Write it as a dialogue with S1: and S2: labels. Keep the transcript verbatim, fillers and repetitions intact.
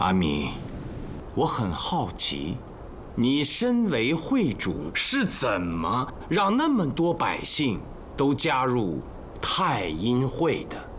S1: 阿弥，我很好奇，你身为会主是怎么让那么多百姓都加入太阴会的？